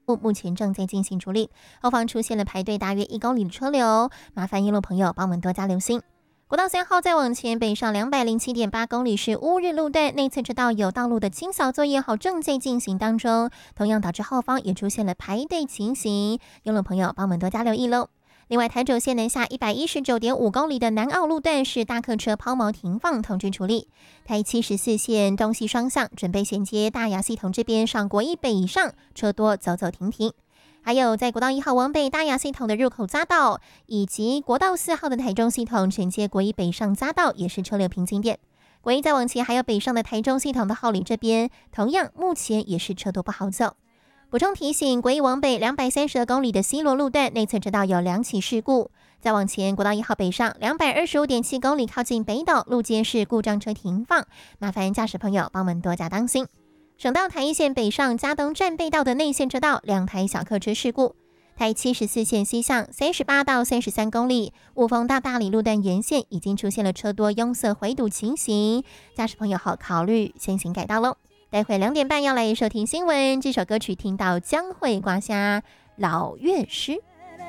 目前正在进行处理，后方出现了排队大约1公里的车流，麻烦一路朋友帮我们多加留心。国道3号再往前北上207.8公里是乌日路段，内侧车道有道路的清扫作业正在进行当中，同样导致后方也出现了排队情形，一路朋友帮我们多加留意喽。另外，台九线南下119.5公里的南澳路段是大客车抛锚停放，通知处理。台74线东西双向准备衔接大雅系统这边上国一北上，车多走走停停。还有在国道1号往北大雅系统的入口匝道，以及国道4号的台中系统承接国一北上匝道，也是车流瓶颈点。国一再往前还有北上的台中系统的后里这边，同样目前也是车多不好走。补充提醒，国一往北232公里的西螺路段内侧车道有2起事故。再往前，国道1号北上225.7公里靠近北斗路肩是故障车停放，麻烦驾驶朋友帮我们多加当心。省道台一线北上嘉东站背道的内线车道2台小客车事故。台74线西向38到33公里雾峰到大理路段沿线已经出现了车多拥塞回堵情形，驾驶朋友考虑先行改道喽。待会2点半要来收听新闻，这首歌曲听到将会刮瞎老乐师。